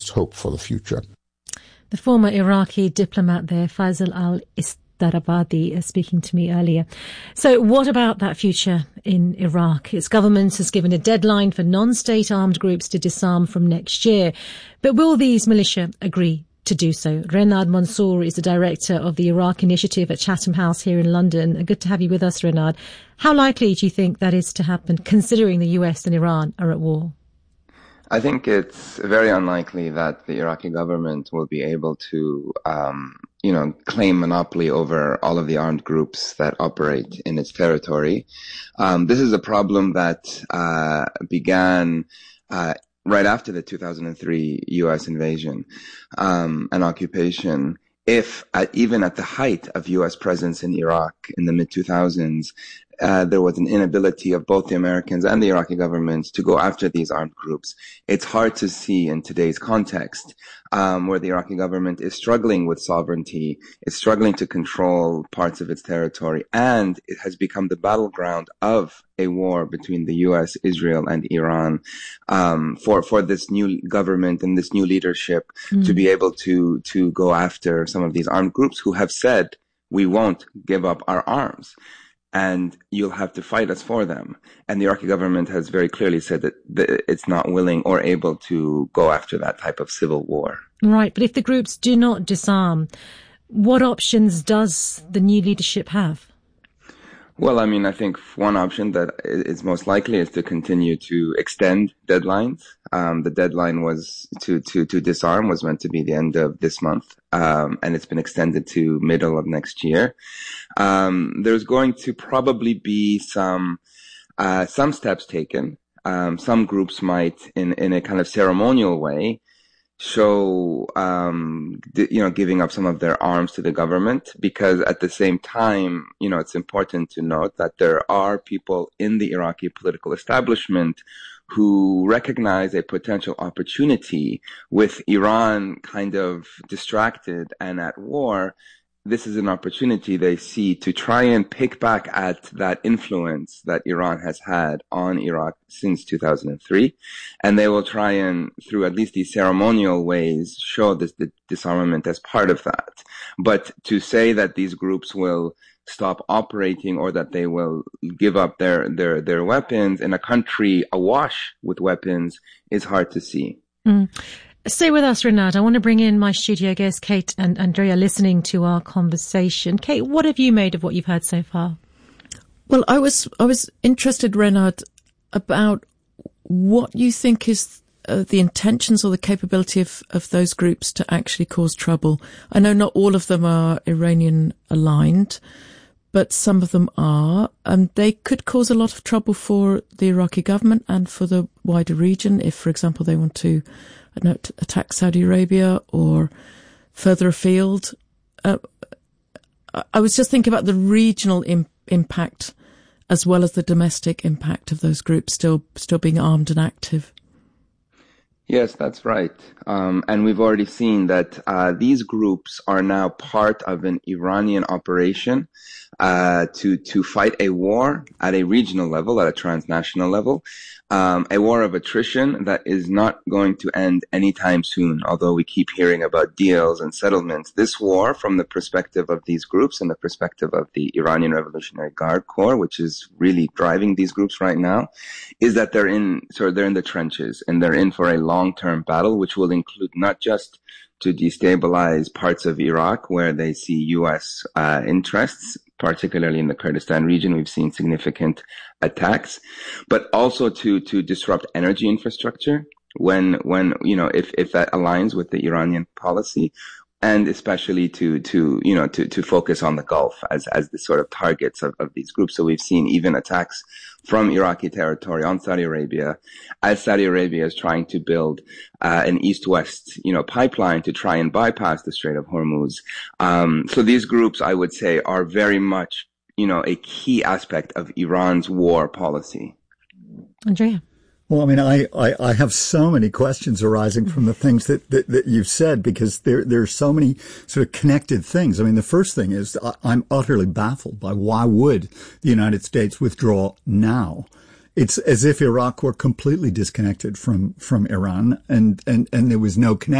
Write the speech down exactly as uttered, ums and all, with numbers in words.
hope for the future. The former Iraqi diplomat there, Faisal al-Istarabadi, uh, speaking to me earlier. So what about that future in Iraq? Its government has given a deadline for non-state armed groups to disarm from next year. But will these militia agree to do so? Renaud Mansour is the director of the Iraq Initiative at Chatham House here in London. Good to have you with us, Renaud. How likely do you think that is to happen, considering the U S and Iran are at war? I think it's very unlikely that the Iraqi government will be able to, um, you know, claim monopoly over all of the armed groups that operate in its territory. Um, this is a problem that uh, began uh, right after the two thousand three U S invasion um, and occupation. If at, even at the height of U S presence in Iraq in the mid two thousands, Uh, there was an inability of both the Americans and the Iraqi government to go after these armed groups. It's hard to see in today's context, um, where the Iraqi government is struggling with sovereignty, is struggling to control parts of its territory, and it has become the battleground of a war between the U S, Israel, and Iran, um, for, for this new government and this new leadership mm. to be able to, to go after some of these armed groups who have said, we won't give up our arms, and you'll have to fight us for them. And the Iraqi government has very clearly said that it's not willing or able to go after that type of civil war. Right, but if the groups do not disarm, what options does the new leadership have? Well, I mean, I think one option that is most likely is to continue to extend deadlines. Um, the deadline was to, to, to disarm was meant to be the end of this month. Um, and it's been extended to middle of next year. Um, there's going to probably be some, uh, some steps taken. Um, some groups might in, in a kind of ceremonial way show, um, you know, giving up some of their arms to the government, because at the same time, you know, it's important to note that there are people in the Iraqi political establishment who recognize a potential opportunity with Iran kind of distracted and at war. This is an opportunity they see to try and pick back at that influence that Iran has had on Iraq since two thousand three. And they will try and, through at least these ceremonial ways, show this the disarmament as part of that. But to say that these groups will stop operating or that they will give up their, their, their weapons in a country awash with weapons is hard to see. Mm. Stay with us, Renaud. I want to bring in my studio guests, Kate and Andrea, listening to our conversation. Kate, what have you made of what you've heard so far? Well, I was I was interested, Renaud, about what you think is uh, the intentions or the capability of, of those groups to actually cause trouble. I know not all of them are Iranian aligned, but some of them are, and they could cause a lot of trouble for the Iraqi government and for the wider region if, for example, they want to I don't know, to attack Saudi Arabia or further afield. Uh, I was just thinking about the regional im- impact as well as the domestic impact of those groups still still being armed and active. Yes, that's right. Um, and we've already seen that uh, these groups are now part of an Iranian operation uh, to to fight a war at a regional level, at a transnational level, um, a war of attrition that is not going to end anytime soon, although we keep hearing about deals and settlements. This war, from the perspective of these groups and the perspective of the Iranian Revolutionary Guard Corps, which is really driving these groups right now, is that they're in, so they're in the trenches and they're in for a long-term battle, which will include not just to destabilize parts of Iraq where they see U S uh, interests, particularly in the Kurdistan region. We've seen significant attacks, but also to, to disrupt energy infrastructure when, when, you know, if, if that aligns with the Iranian policy, and especially to, to, you know, to, to focus on the Gulf as, as the sort of targets of, of these groups. So we've seen even attacks from Iraqi territory on Saudi Arabia, as Saudi Arabia is trying to build uh, an east-west, you know, pipeline to try and bypass the Strait of Hormuz. Um, so these groups, I would say, are very much, you know, a key aspect of Iran's war policy. Andrea. Well, I mean, I, I, I have so many questions arising from the things that, that, that you've said, because there, there are so many sort of connected things. I mean, the first thing is I'm utterly baffled by why would the United States withdraw now? It's as if Iraq were completely disconnected from, from Iran, and, and, and there was no connection.